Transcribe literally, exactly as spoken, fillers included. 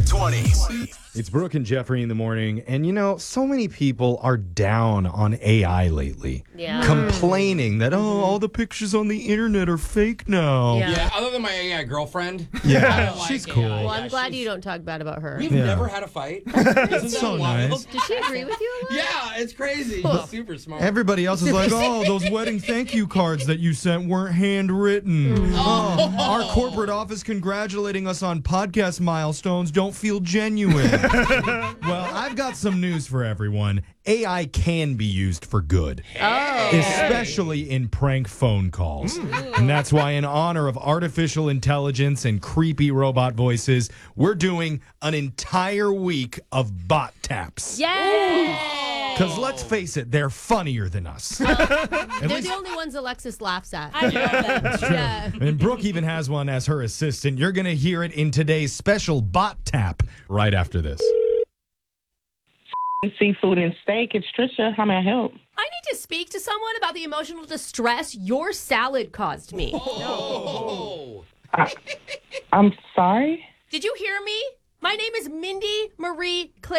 twenties. It's Brooke and Jeffrey in the morning, and you know, so many people are down on A I lately. Yeah. Complaining that, oh, all the pictures on the internet are fake now. Yeah. Yeah, other than my A I girlfriend. Yeah, I don't like she's A I. cool. Well, Yeah, I'm glad she's- you don't talk bad about her. We've Yeah. never had a fight. Isn't that so wild? nice. Did she agree with you a lot? Yeah, it's crazy. She's super smart. Everybody else is like, oh, those wedding thank you cards that you sent weren't handwritten. Oh, our corporate office congratulating us on podcast milestones don't feel genuine. Well, I've got some news for everyone. A I can be used for good, Oh. especially in prank phone calls. And that's why, in honor of artificial intelligence and creepy robot voices, we're doing an entire week of bot taps. Yay! Because let's face it, they're funnier than us. They're the only ones Alexis laughs at. I love that. Yeah. And Brooke even has one as her assistant. You're going to hear it in today's special bot tap right after this. Seafood and steak. It's Trisha. How may I help? I need to speak to someone about the emotional distress your salad caused me. Oh. I, I'm sorry. Did you hear me? My name is Mindy Marie Claire.